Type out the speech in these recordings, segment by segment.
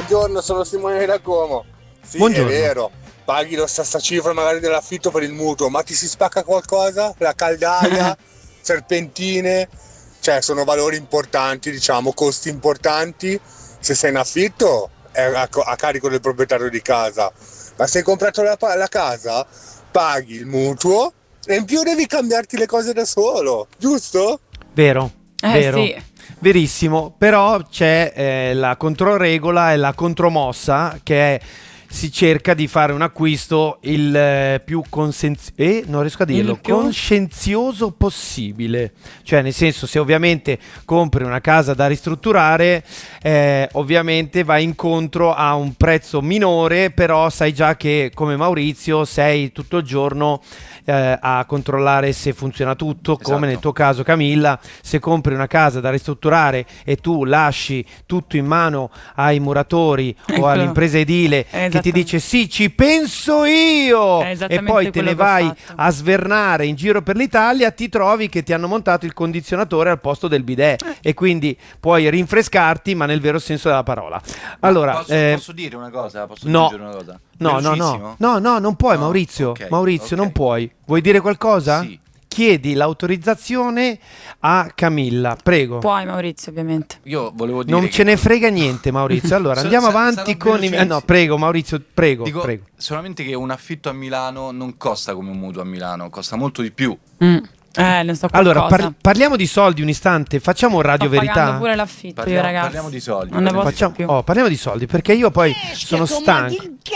buongiorno, sono Simone da Como. Sì, Buongiorno. è vero, paghi la stessa cifra magari dell'affitto per il mutuo, ma ti si spacca qualcosa? La caldaia, serpentine, cioè sono valori importanti, diciamo, costi importanti. Se sei in affitto è a carico del proprietario di casa, ma se hai comprato la casa, paghi il mutuo e in più devi cambiarti le cose da solo, giusto? Vero, vero. Sì. Verissimo, però c'è la controregola e la contromossa che è si cerca di fare un acquisto il più non riesco a dirlo, conscienzioso possibile. Cioè, nel senso, se ovviamente compri una casa da ristrutturare, ovviamente vai incontro a un prezzo minore, però sai già che come Maurizio sei tutto il giorno a controllare se funziona tutto, Esatto. come nel tuo caso Camilla, se compri una casa da ristrutturare e tu lasci tutto in mano ai muratori o all'impresa edile che ti dice sì, ci penso io, e poi te ne vai a svernare in giro per l'Italia, ti trovi che ti hanno montato il condizionatore al posto del bidet e quindi puoi rinfrescarti, ma nel vero senso della parola. Allora, posso dire una cosa? Posso aggiungere una cosa? No, non puoi, No? Maurizio. Ok, Maurizio, ok. non puoi. Vuoi dire qualcosa? Sì. Chiedi l'autorizzazione a Camilla, prego. Puoi, Maurizio, ovviamente. Io volevo dire Non ce ne frega niente, Maurizio. Allora, andiamo avanti con no, prego, Maurizio, prego. Dico Prego. solamente che un affitto a Milano non costa come un mutuo a Milano, costa molto di più. Ne so Allora, qualcosa. parliamo di soldi un istante, facciamo Radio Sto pagando Verità. pure l'affitto, io ragazzi. Parliamo di soldi. Non ne posso più. Parliamo di soldi, perché io poi sono stanco.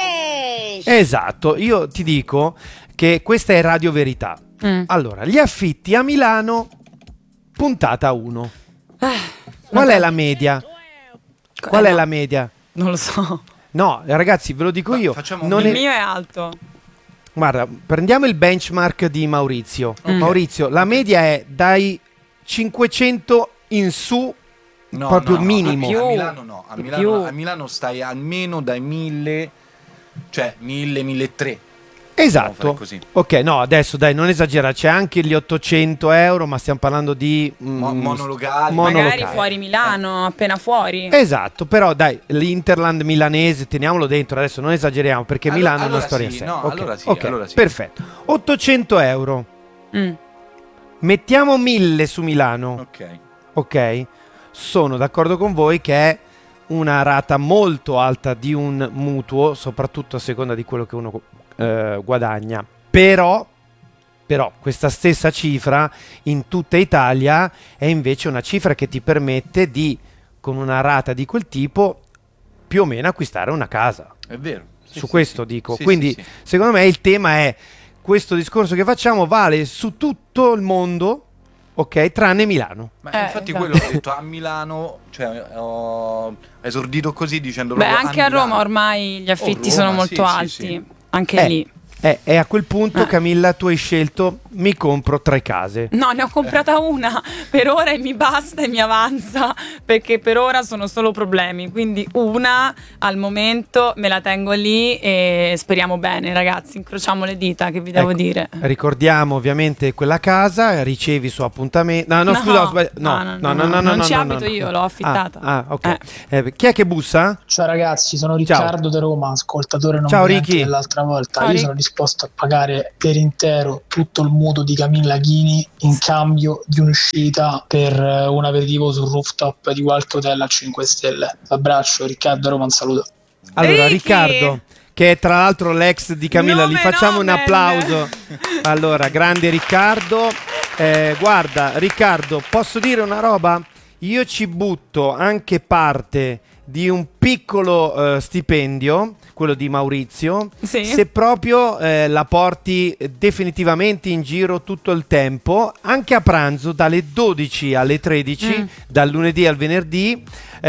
Esatto, io ti dico che questa è Radio Verità. Allora, gli affitti a Milano, puntata 1. Qual è la media? Qual è la media? Non lo so. No, ragazzi, ve lo dico io. Il mio è alto. Guarda, prendiamo il benchmark di Maurizio. Maurizio, la media è dai 500 in su, proprio minimo. A Milano no, a Milano stai almeno dai 1000, cioè 1000-1300. Esatto. Così. Ok, no, adesso dai, non esagera, c'è anche gli 800 euro, ma stiamo parlando di monolocali. Magari fuori Milano, appena fuori. Esatto, però dai, l'Interland milanese, teniamolo dentro, adesso non esageriamo perché Milano è una storia sì, seria. no, Ok, allora sì, ok, allora sì. perfetto. 800 euro. Mettiamo 1000 su Milano. Ok, sono d'accordo con voi che è una rata molto alta di un mutuo, soprattutto a seconda di quello che uno guadagna. Però questa stessa cifra in tutta Italia è invece una cifra che ti permette di, con una rata di quel tipo, più o meno acquistare una casa. È vero. Su questo dico. Quindi secondo me il tema è questo discorso che facciamo vale su tutto il mondo, ok, tranne Milano. Ma infatti quello ho detto a Milano, cioè ho esordito così dicendo proprio anche a Roma ormai gli affitti sono molto alti. Anche lì. E a quel punto, Camilla, tu hai scelto mi compro 3 case. No, ne ho comprata una per ora e mi basta e mi avanza, perché per ora sono solo problemi, quindi una al momento me la tengo lì e speriamo bene, ragazzi, incrociamo le dita, che vi devo dire. Ricordiamo ovviamente quella casa, ricevi su appuntamento. No, scusa, ho sbagliato. Non ci abito io, l'ho affittata. Ok. Chi è che bussa? Ciao ragazzi, sono Riccardo da Roma, ascoltatore non Ciao, vedente Ricky. dell'altra volta. Ciao, Io Ricky. sono disposto a pagare per intero tutto il mutuo di Camilla Ghini in cambio di un'uscita per un aperitivo sul rooftop di qualche hotel a 5 stelle. Abbraccio, Riccardo da Roma, un saluto. Allora, Riccardo, che è tra l'altro l'ex di Camilla, gli facciamo un applauso. Allora, grande Riccardo. Guarda, Riccardo, posso dire una roba? Io ci butto anche parte di un piccolo stipendio, quello di Maurizio, se proprio la porti definitivamente in giro tutto il tempo, anche a pranzo dalle 12 alle 13, dal lunedì al venerdì,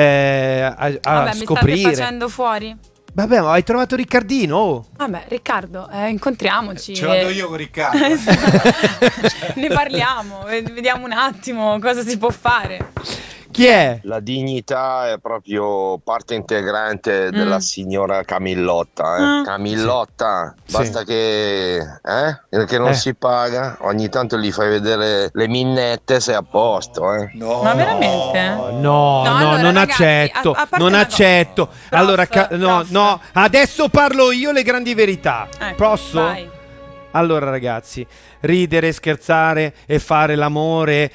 a scoprire. Mi state facendo fuori? Vabbè, ma hai trovato Riccardino? Oh. Vabbè, Riccardo, incontriamoci. Ce vado io con Riccardo. Ne parliamo, vediamo un attimo cosa si può fare. Chi è? La dignità è proprio parte integrante della signora Camillotta. Camillotta, basta che non si paga, ogni tanto gli fai vedere le minnette, sei a posto. No. Ma veramente? No, allora, non ragazzi, accetto, a parte non una accetto. cosa. Allora, Prof. no, adesso parlo io le grandi verità. Posso? Vai. Allora ragazzi, ridere, scherzare e fare l'amore,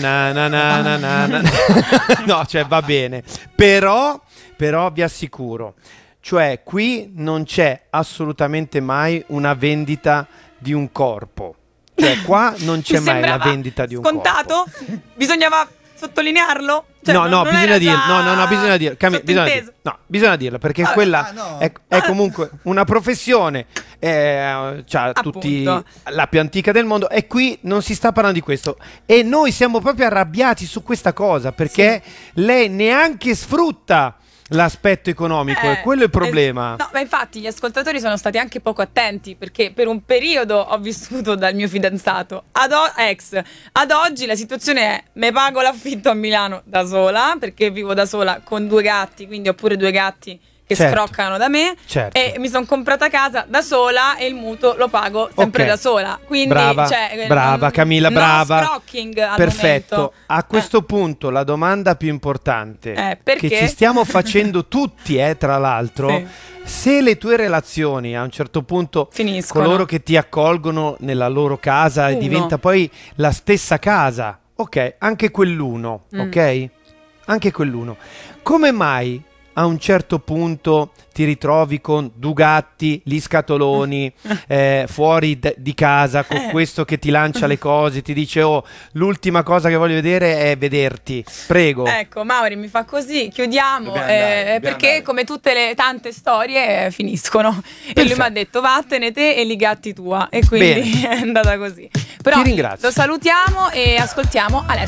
no, cioè va bene, però vi assicuro, cioè qui non c'è assolutamente mai una vendita di un corpo, cioè qua non c'è mai la vendita di un scontato? corpo. Bisognava sottolinearlo? Cioè, No, bisogna dirlo. No, bisogna dirlo. Bisogna dirlo perché Vabbè, quella è comunque una professione, c'ha tutti la più antica del mondo, e qui non si sta parlando di questo. E noi siamo proprio arrabbiati su questa cosa perché lei neanche sfrutta l'aspetto economico, e quello è il problema. No, ma infatti gli ascoltatori sono stati anche poco attenti, perché per un periodo ho vissuto dal mio fidanzato ad oggi la situazione è: me pago l'affitto a Milano da sola, perché vivo da sola con 2 gatti, quindi ho pure 2 gatti che scroccano da me, e mi sono comprata casa da sola e il mutuo lo pago sempre da sola. Quindi, brava Camilla, brava. Scrocking al perfetto. momento. A questo punto la domanda più importante che ci stiamo facendo tutti, tra l'altro, se le tue relazioni a un certo punto finiscono, coloro che ti accolgono nella loro casa e diventa poi la stessa casa, ok, anche quell'uno, ok? Anche quell'uno. Come mai a un certo punto ti ritrovi con 2 gatti, gli scatoloni, fuori di casa, con questo che ti lancia le cose, ti dice: oh, l'ultima cosa che voglio vedere è vederti, prego. Ecco, Mauri mi fa così, chiudiamo, perché andare. Come tutte le tante storie finiscono. Perfetto. E lui mi ha detto: vattene te e li gatti tua, e quindi è andata così. Però ti ringrazio. lo salutiamo e ascoltiamo Alessio